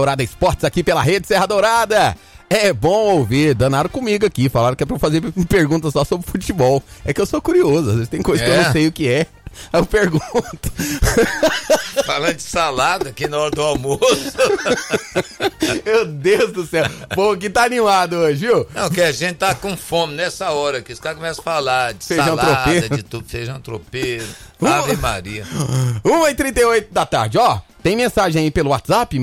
Dourada Esportes aqui pela Rede Serra Dourada. É bom ouvir, danaram comigo aqui, falaram que é pra eu fazer perguntas só sobre futebol. É que eu sou curioso, às vezes tem coisa que eu não sei o que é. Aí eu pergunto. Falando de salada aqui na hora do almoço. Meu Deus do céu. Pô, que tá animado hoje, viu? Não, que a gente tá com fome nessa hora, que os caras começam a falar de feijão salada, tropeiro. De tudo, feijão tropeiro, Ave Maria. 1h38 da tarde, ó. Tem mensagem aí pelo WhatsApp,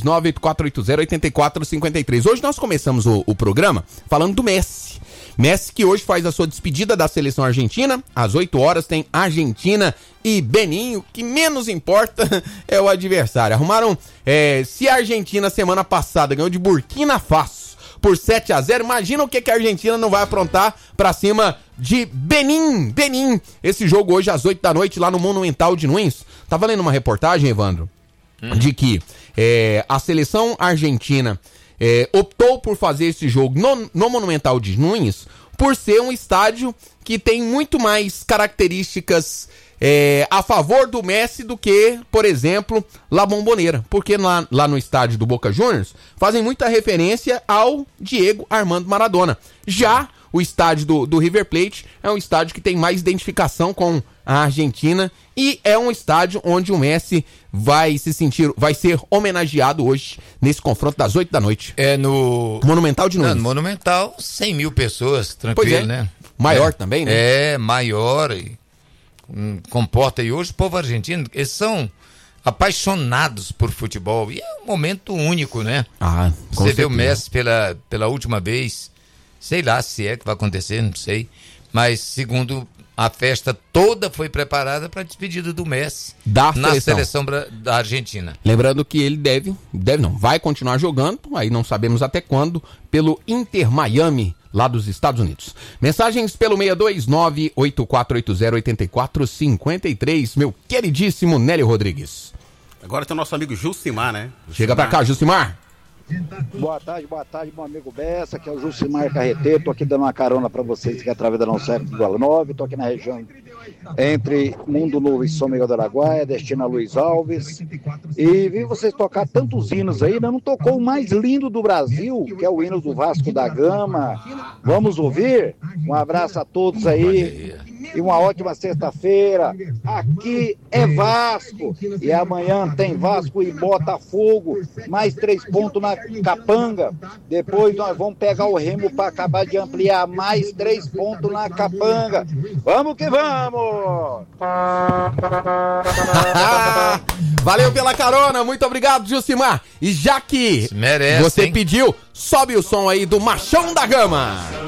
629-8480-8453. Hoje nós começamos o programa falando do Messi. Messi que hoje faz a sua despedida da seleção argentina. Às 8 horas tem Argentina e Benin. O que menos importa é o adversário. Arrumaram... se a Argentina semana passada ganhou de Burkina Faso por 7-0, imagina o que a Argentina não vai aprontar pra cima de Benin. Esse jogo hoje às 8 da noite lá no Monumental de Nunes. Tava lendo uma reportagem, Evandro, de que a seleção argentina optou por fazer esse jogo no Monumental de Nunes por ser um estádio que tem muito mais características a favor do Messi do que, por exemplo, La Bombonera. Porque lá no estádio do Boca Juniors fazem muita referência ao Diego Armando Maradona. Já o estádio do River Plate é um estádio que tem mais identificação com a Argentina e é um estádio onde o Messi vai ser homenageado hoje nesse confronto das 8 da noite. É no Monumental de Nunes. No Monumental, 100 mil pessoas, tranquilo, né? Maior também, né? É, maior e comporta. E hoje o povo argentino, eles são apaixonados por futebol e é um momento único, né? Você vê o Messi pela última vez, sei lá se é que vai acontecer, não sei, mas segundo a festa toda foi preparada para a despedida do Messi na seleção da Argentina. Lembrando que ele vai continuar jogando, aí não sabemos até quando, pelo Inter Miami, lá dos Estados Unidos. Mensagens pelo 629-8480-8453, meu queridíssimo Nélio Rodrigues. Agora tem o nosso amigo Jucimar, né? Chega pra cá, Jucimar. Boa tarde, meu amigo Bessa, que é o Jucimar Carreteiro. Tô aqui dando uma carona pra vocês que é através da 97,9. Tô aqui na região entre Mundo Novo e São Miguel do Araguaia, destino a Luiz Alves. E vi vocês tocar tantos hinos aí, não tocou o mais lindo do Brasil, que é o hino do Vasco da Gama. Vamos ouvir? Um abraço a todos aí e uma ótima sexta-feira. Aqui é Vasco e amanhã tem Vasco e Botafogo, mais 3 pontos na Capanga. Depois nós vamos pegar o Remo para acabar de ampliar, mais 3 pontos na Capanga. Vamos que vamos! Valeu pela carona, muito obrigado, Jucimar. E já que merece, você pediu, sobe o som aí do Machão da Gama.